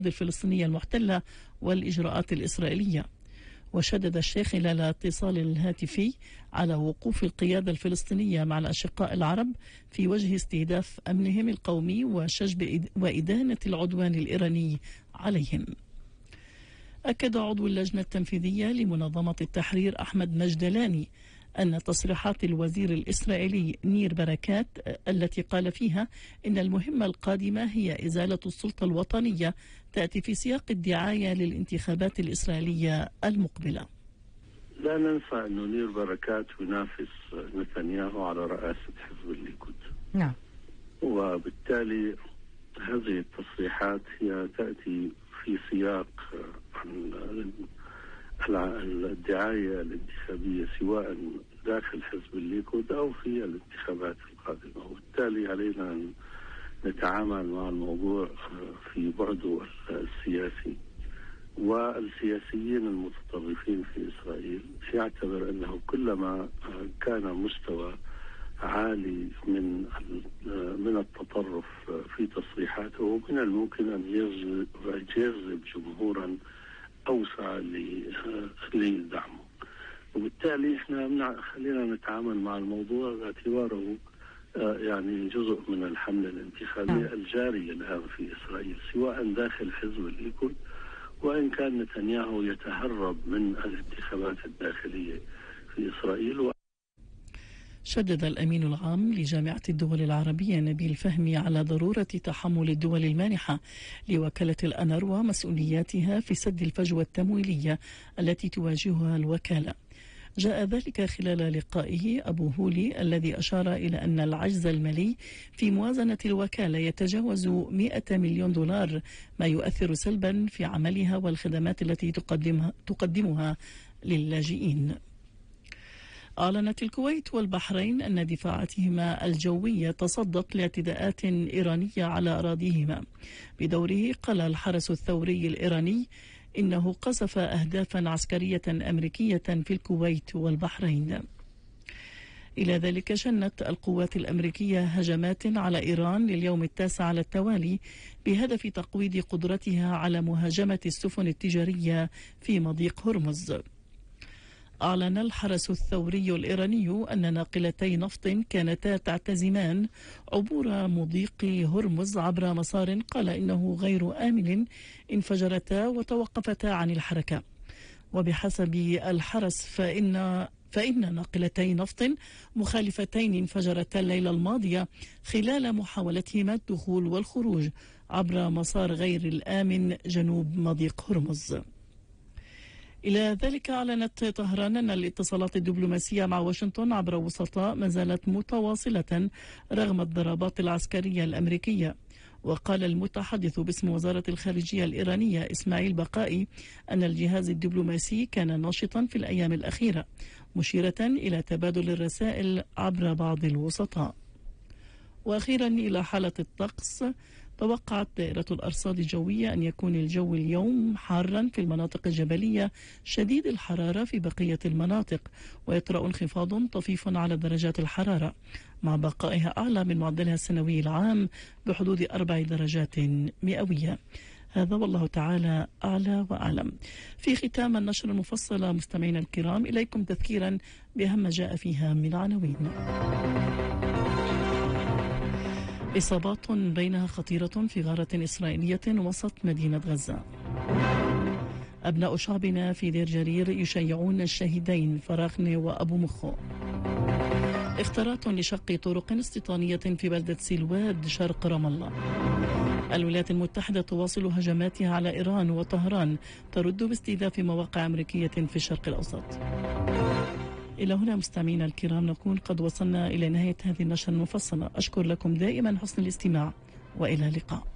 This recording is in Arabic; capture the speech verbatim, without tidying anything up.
الفلسطينية المحتلة والإجراءات الإسرائيلية. وشدد الشيخ خلال اتصال الهاتفي على وقوف القيادة الفلسطينية مع الأشقاء العرب في وجه استهداف أمنهم القومي وشجب وإدانة العدوان الإيراني عليهم. أكد عضو اللجنة التنفيذية لمنظمة التحرير أحمد مجدلاني أن تصريحات الوزير الإسرائيلي نير بركات التي قال فيها إن المهمة القادمة هي إزالة السلطة الوطنية تأتي في سياق الدعاية للانتخابات الإسرائيلية المقبلة. لا ننسى أن نير بركات ينافس نتنياهو على رئاسة حزب الليكود. نعم. وبالتالي هذه التصريحات هي تأتي في سياق الدعاية الانتخابية سواء داخل حزب الليكود أو في الانتخابات القادمة، وبالتالي علينا أن نتعامل مع الموضوع في بعده السياسي. والسياسيين المتطرفين في إسرائيل يعتبر أنه كلما كان مستوى عالي من من التطرف في تصريحاته من الممكن أن يجذب جمهورا أوسع لدعمه، وبالتالي احنا خلينا نتعامل مع الموضوع باعتباره يعني جزء من الحملة الانتخابية الجارية الآن في إسرائيل سواء داخل حزب الليكود وإن كان نتنياهو يتهرب من الانتخابات الداخلية في إسرائيل. شدد الأمين العام لجامعة الدول العربية نبيل فهمي على ضرورة تحمل الدول المانحة لوكالة الأنروا مسؤولياتها في سد الفجوة التمويلية التي تواجهها الوكالة. جاء ذلك خلال لقائه أبو هولي الذي أشار إلى أن العجز المالي في موازنة الوكالة يتجاوز مئة مليون دولار، ما يؤثر سلبا في عملها والخدمات التي تقدمها, تقدمها للاجئين. أعلنت الكويت والبحرين أن دفاعاتهما الجوية تصدت لاعتداءات إيرانية على أراضيهما. بدوره قال الحرس الثوري الإيراني إنه قصف أهدافا عسكرية أمريكية في الكويت والبحرين. إلى ذلك شنت القوات الأمريكية هجمات على إيران لليوم التاسع على التوالي بهدف تقويض قدرتها على مهاجمة السفن التجارية في مضيق هرمز. أعلن الحرس الثوري الإيراني أن ناقلتي نفط كانتا تعتزمان عبور مضيق هرمز عبر مسار قال إنه غير آمن انفجرتا وتوقفتا عن الحركة. وبحسب الحرس فإن فإن ناقلتي نفط مخالفتين انفجرتا الليلة الماضية خلال محاولتهما الدخول والخروج عبر مسار غير الآمن جنوب مضيق هرمز. إلى ذلك أعلنت طهران أن الاتصالات الدبلوماسية مع واشنطن عبر وسطاء ما زالت متواصلة رغم الضربات العسكرية الأمريكية. وقال المتحدث باسم وزارة الخارجية الإيرانية إسماعيل بقائي أن الجهاز الدبلوماسي كان ناشطا في الأيام الأخيرة، مشيرة إلى تبادل الرسائل عبر بعض الوسطاء. وأخيرا إلى حالة الطقس. توقعت دائرة الأرصاد الجوية أن يكون الجو اليوم حارا في المناطق الجبلية شديد الحرارة في بقية المناطق، ويطرأ انخفاض طفيف على درجات الحرارة مع بقائها أعلى من معدلها السنوي العام بحدود أربع درجات مئوية. هذا والله تعالى أعلى وأعلم. في ختام النشر المفصلة مستمعينا الكرام إليكم تذكيرا بأهم ما جاء فيها من عناوين. إصابات بينها خطيرة في غارة إسرائيلية وسط مدينة غزة. أبناء شعبنا في دير جرير يشيعون الشهيدين فراخني وأبو مخو. اختارات لشق طرق استيطانية في بلدة سلواد شرق رام الله. الولايات المتحدة تواصل هجماتها على إيران وطهران ترد باستهداف مواقع أمريكية في الشرق الأوسط. إلى هنا مستمعينا الكرام نكون قد وصلنا إلى نهاية هذه النشرة المفصلة. أشكر لكم دائما حسن الاستماع وإلى اللقاء.